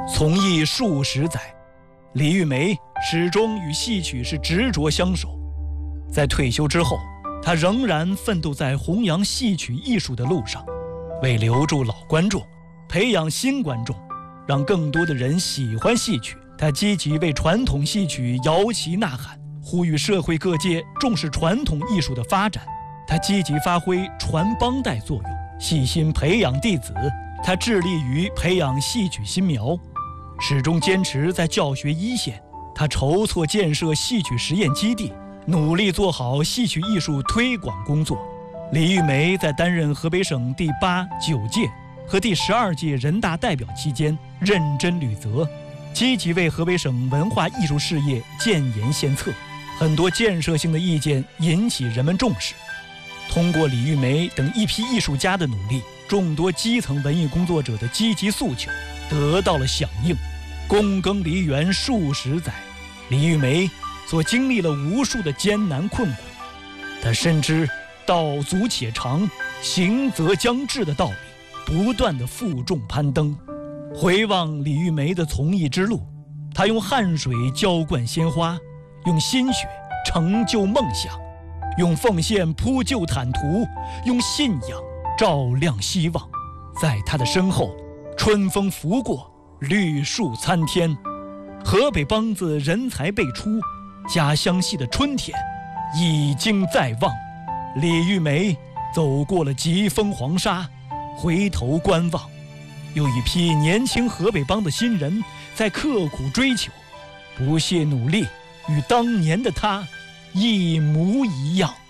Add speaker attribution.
Speaker 1: 从艺数十载，李玉梅始终与戏曲是执着相守。在退休之后，她仍然奋斗在弘扬戏曲艺术的路上，为留住老观众，培养新观众，让更多的人喜欢戏曲。她积极为传统戏曲摇旗呐喊，呼吁社会各界重视传统艺术的发展。她积极发挥传帮带作用，细心培养弟子。她致力于培养戏曲新苗，始终坚持在教学一线。她筹措建设戏曲实验基地，努力做好戏曲艺术推广工作。李玉梅在担任河北省第8、9届和第12届人大代表期间，认真履责，积极为河北省文化艺术事业建言献策，很多建设性的意见引起人们重视。通过李玉梅等一批艺术家的努力，众多基层文艺工作者的积极诉求得到了响应。躬耕梨园数十载，李玉梅所经历了无数的艰难困苦，她深知道阻且长，行则将至的道理，不断地负重攀登。回望李玉梅的从艺之路，她用汗水浇灌鲜花，用心血成就梦想，用奉献铺就坦途，用信仰照亮希望。在她的身后，春风拂过，绿树参天，河北梆子人才辈出，家乡戏的春天已经在望。李玉梅走过了疾风黄沙，回头观望，有一批年轻河北梆的新人在刻苦追求，不懈努力，与当年的他一模一样。